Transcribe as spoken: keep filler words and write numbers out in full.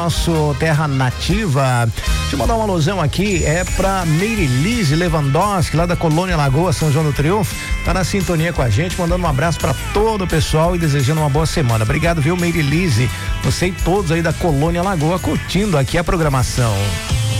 nosso Terra Nativa. Deixa eu mandar uma alusão aqui, é pra Meirelise Lewandowski, lá da Colônia Lagoa, São João do Triunfo, tá na sintonia com a gente, mandando um abraço pra todo o pessoal e desejando uma boa semana. Obrigado, viu, Meirelise? Você e todos aí da Colônia Lagoa curtindo aqui a programação.